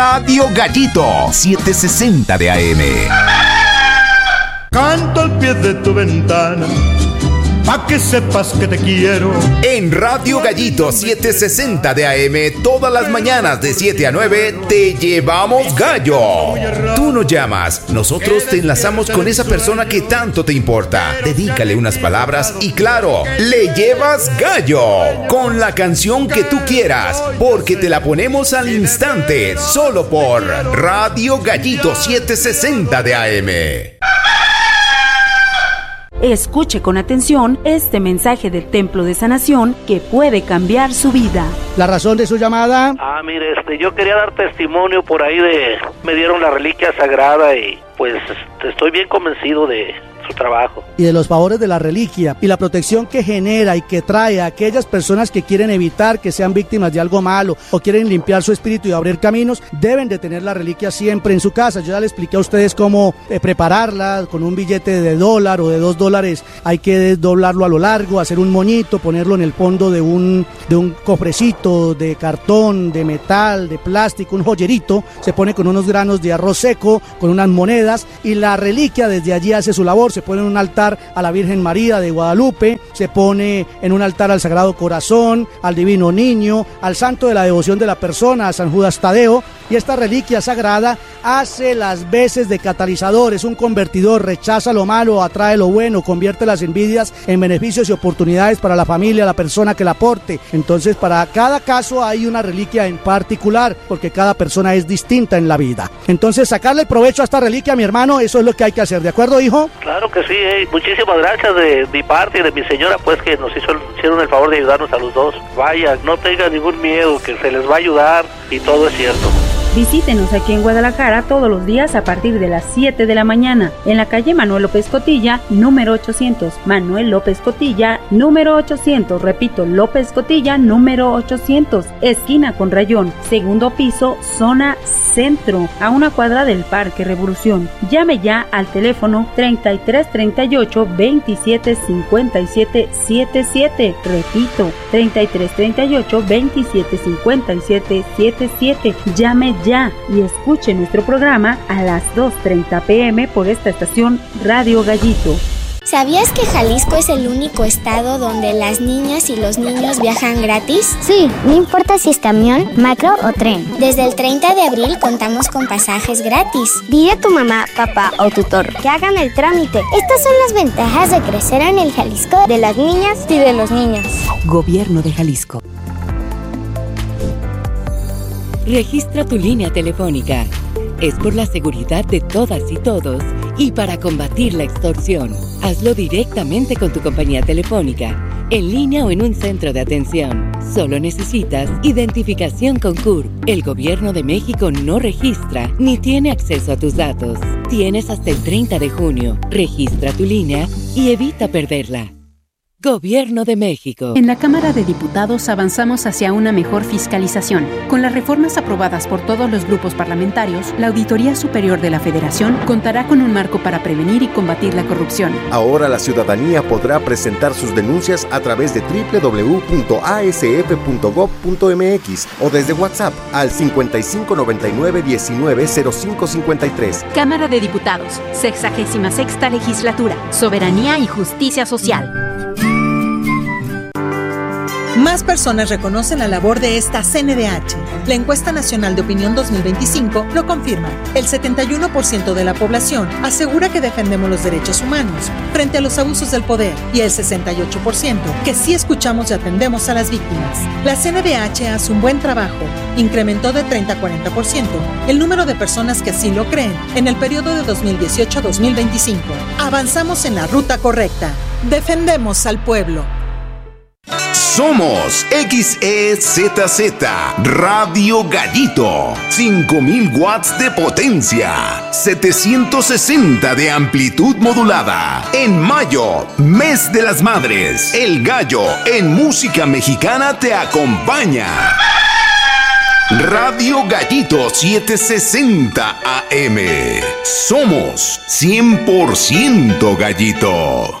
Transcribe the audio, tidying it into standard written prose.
Radio Gallito 760 de AM. Canto al pie de tu ventana, pa' que sepas que te quiero. En Radio Gallito 760 de AM, todas las mañanas de 7 a 9, te llevamos gallo. Tú nos llamas, nosotros te enlazamos con esa persona que tanto te importa. Dedícale unas palabras y claro, le llevas gallo con la canción que tú quieras, porque te la ponemos al instante, solo por Radio Gallito 760 de AM. Escuche con atención este mensaje del Templo de Sanación que puede cambiar su vida. ¿La razón de su llamada? Mire, yo quería dar testimonio por ahí me dieron la reliquia sagrada y pues estoy bien convencido de su trabajo. Y de los favores de la reliquia y la protección que genera y que trae a aquellas personas que quieren evitar que sean víctimas de algo malo o quieren limpiar su espíritu y abrir caminos, deben de tener la reliquia siempre en su casa. Yo ya les expliqué a ustedes cómo prepararla con un billete de $1 o de $2. Hay que doblarlo a lo largo, hacer un moñito, ponerlo en el fondo de un cofrecito de cartón, de metal, de plástico, un joyerito. Se pone con unos granos de arroz seco, con unas monedas y la reliquia desde allí hace su labor. Se pone en un altar a la Virgen María de Guadalupe, se pone en un altar al Sagrado Corazón, al Divino Niño, al santo de la devoción de la persona, a San Judas Tadeo, y esta reliquia sagrada hace las veces de catalizador, es un convertidor, rechaza lo malo, atrae lo bueno, convierte las envidias en beneficios y oportunidades para la familia, la persona que la porte. Entonces, para cada caso hay una reliquia en particular, porque cada persona es distinta en la vida. Entonces, sacarle provecho a esta reliquia, mi hermano, eso es lo que hay que hacer, ¿de acuerdo, hijo? Claro que sí, muchísimas gracias de mi parte y de mi señora, pues que nos hicieron el favor de ayudarnos a los dos. Vaya, no tengan ningún miedo, que se les va a ayudar y todo es cierto. Visítenos aquí en Guadalajara todos los días a partir de las 7 de la mañana, en la calle Manuel López Cotilla, número 800. Manuel López Cotilla, número 800. Repito, López Cotilla, número 800. Esquina con Rayón, segundo piso, zona centro, a una cuadra del Parque Revolución. Llame ya al teléfono 3338 27 57 77. Repito, 3338 27 57 77. Llame ya y escuche nuestro programa a las 2:30 p.m. por esta estación Radio Gallito. ¿Sabías que Jalisco es el único estado donde las niñas y los niños viajan gratis? Sí, no importa si es camión, macro o tren. Desde el 30 de abril contamos con pasajes gratis. Dile a tu mamá, papá o tutor que hagan el trámite. Estas son las ventajas de crecer en el Jalisco de las niñas y de los niños. Gobierno de Jalisco. Registra tu línea telefónica. Es por la seguridad de todas y todos y para combatir la extorsión. Hazlo directamente con tu compañía telefónica, en línea o en un centro de atención. Solo necesitas identificación con CURP. El Gobierno de México no registra ni tiene acceso a tus datos. Tienes hasta el 30 de junio. Registra tu línea y evita perderla. Gobierno de México. En la Cámara de Diputados avanzamos hacia una mejor fiscalización. Con las reformas aprobadas por todos los grupos parlamentarios, la Auditoría Superior de la Federación contará con un marco para prevenir y combatir la corrupción. Ahora la ciudadanía podrá presentar sus denuncias a través de www.asf.gov.mx o desde WhatsApp al 5599-190553. Cámara de Diputados, 66ª Legislatura, Soberanía y Justicia Social. Más personas reconocen la labor de esta CNDH. La encuesta nacional de opinión 2025 lo confirma. El 71% de la población asegura que defendemos los derechos humanos frente a los abusos del poder y el 68% que sí escuchamos y atendemos a las víctimas. La CNDH hace un buen trabajo. Incrementó de 30 a 40% el número de personas que así lo creen en el periodo de 2018 a 2025. Avanzamos en la ruta correcta. Defendemos al pueblo. Somos XEZZ Radio Gallito, 5000 watts de potencia, 760 de amplitud modulada. En mayo, mes de las madres, el gallo en música mexicana te acompaña. Radio Gallito 760 AM. Somos 100% Gallito.